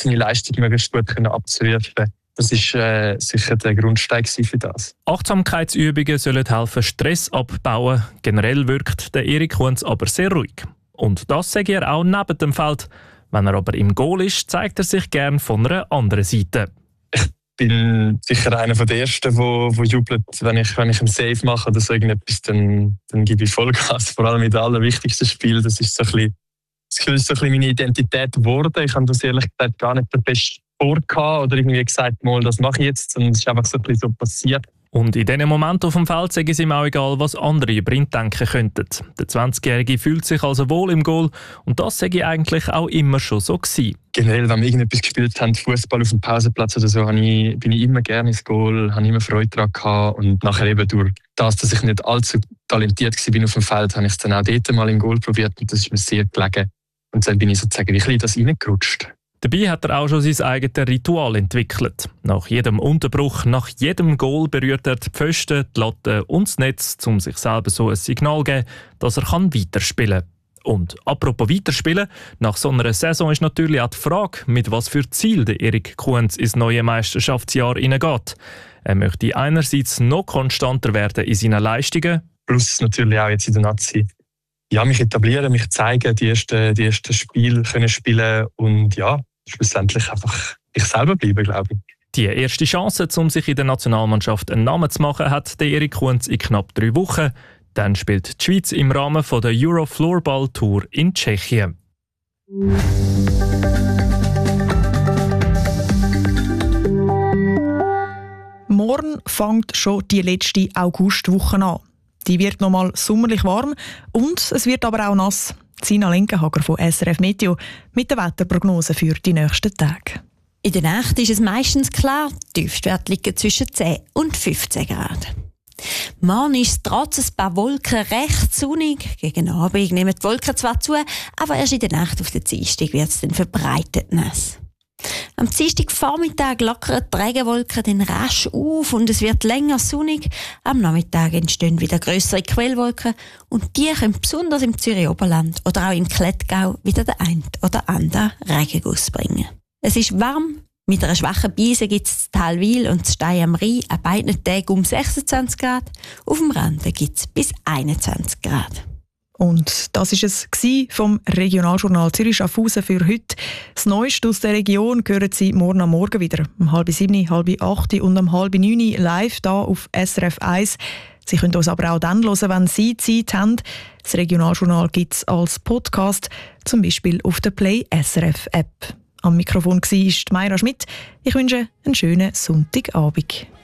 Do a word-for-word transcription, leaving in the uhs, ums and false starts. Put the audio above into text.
seine Leistung möglichst gut abzurufen. Das war äh, sicher der Grundstein für das. Achtsamkeitsübungen sollen helfen, Stress abbauen. Generell wirkt der Erik Kunz aber sehr ruhig. Und das sage er auch neben dem Feld. Wenn er aber im Goal ist, zeigt er sich gern von einer anderen Seite. Ich bin sicher einer der Ersten, der jubelt, wenn ich, wenn ich einen Save mache oder so irgendetwas, dann, dann gebe ich Vollgas. Vor allem in den allerwichtigsten Spielen. Das ist so ein bisschen, das ist so ein bisschen meine Identität geworden. Ich habe das ehrlich gesagt gar nicht fest vorgehabt oder irgendwie gesagt, mal, das mache ich jetzt. Und es ist einfach so ein bisschen so passiert. Und in diesem Moment auf dem Feld sage es ihm auch egal, was andere über ihn denken könnten. Der zwanzigjährige fühlt sich also wohl im Goal und das sage ich eigentlich auch immer schon so gewesen. Generell, wenn wir irgendetwas gespielt haben, Fußball auf dem Pausenplatz oder so, ich, bin ich immer gerne ins Goal, habe immer Freude daran gehabt. Und nachher eben durch das, dass ich nicht allzu talentiert war auf dem Feld, habe ich es dann auch dort mal im Goal probiert und das ist mir sehr gelegen. Und dann bin ich sozusagen ein bisschen in das reingerutscht. Dabei hat er auch schon sein eigenes Ritual entwickelt. Nach jedem Unterbruch, nach jedem Goal berührt er die Pfosten, die Latte und das Netz, um sich selber so ein Signal zu geben, dass er weiterspielen kann. Und apropos weiterspielen, nach so einer Saison ist natürlich auch die Frage, mit was für Ziel der Erik Kunz ins neue Meisterschaftsjahr hineingeht. Er möchte einerseits noch konstanter werden in seinen Leistungen. Plus natürlich auch jetzt in der Nazi. Ja, mich etablieren, mich zeigen, die ersten, die ersten Spiele können spielen und ja, schlussendlich einfach ich selber bleiben, glaube ich. Die erste Chance, um sich in der Nationalmannschaft einen Namen zu machen, hat der Erik Kunz in knapp drei Wochen. Dann spielt die Schweiz im Rahmen der Euro Floorball Tour in Tschechien. Morgen fängt schon die letzte Augustwoche an. Die wird noch mal sommerlich warm und es wird aber auch nass. Sina Lenkenhager von S R F Meteo mit der Wetterprognose für die nächsten Tage. In der Nacht ist es meistens klar, die Tiefstwerte liegen zwischen zehn und fünfzehn Grad. Morgen ist es trotz ein paar Wolken recht sonnig. Gegen Abend nehmen die Wolken zwar zu, aber erst in der Nacht auf den Dienstag wird es dann verbreitet nass. Am Dienstagvormittag lockern die Regenwolken dann rasch auf und es wird länger sonnig. Am Nachmittag entstehen wieder grössere Quellwolken und die können besonders im Zürich Oberland oder auch im Klettgau wieder den einen oder anderen Regenguss bringen. Es ist warm. Mit einer schwachen Brise gibt es Tal Wil und Stein am Rhein an beiden Tagen um sechsundzwanzig Grad. Auf dem Rande gibt es bis einundzwanzig Grad. Und das war es vom Regionaljournal Zürich Schaffhausen für heute. Das Neueste aus der Region hören Sie morgen am Morgen wieder. Um halb sieben, halb acht und um halb neun live hier auf S R F eins. Sie können uns aber auch dann hören, wenn Sie Zeit haben. Das Regionaljournal gibt es als Podcast, zum Beispiel auf der Play S R F App. Am Mikrofon war Mayra Schmidt. Ich wünsche einen schönen Sonntagabend.